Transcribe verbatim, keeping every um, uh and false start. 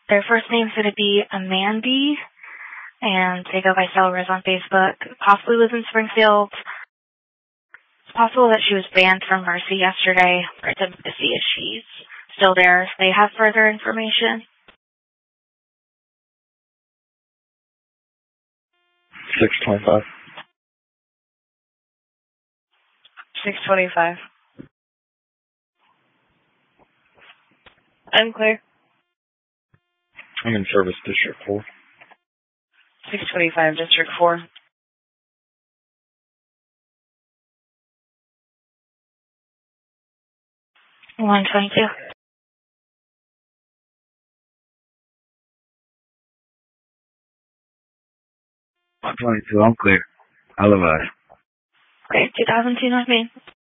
Their first name's going to be Amandy, and they go by Sellers on Facebook. Possibly lives in Springfield. It's possible that she was banned from Mercy yesterday. We're attempting to see if she's still there, if they have further information. six twenty-five. six twenty-five. I'm clear. I'm in service, District four. six twenty-five, District four. one twenty-two. one twenty-two, I'm clear. I'll advise. Great, two thousand two North Main.